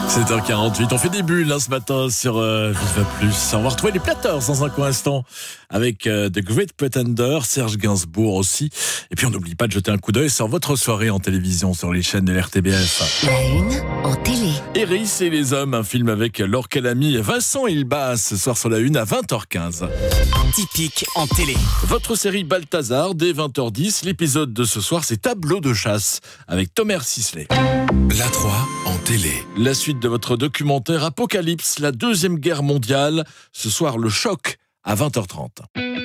7h48, on fait des bulles ce matin sur Viva Plus. On va retrouver les Platters dans un court instant avec The Great Pretender, Serge Gainsbourg aussi. Et puis on n'oublie pas de jeter un coup d'œil sur votre soirée en télévision sur les chaînes de l'RTBF. La une en télé. Eris et les hommes, un film avec Laure Calamy et Vincent Ilbas ce soir sur la une à 20h15. Typique en télé. Votre série Balthazar, dès 20h10, l'épisode de ce soir c'est Tableau de chasse avec Thomas Sisley. La 3 en télé. La suite de votre documentaire Apocalypse, la deuxième guerre mondiale. Ce soir, le choc à 20h30.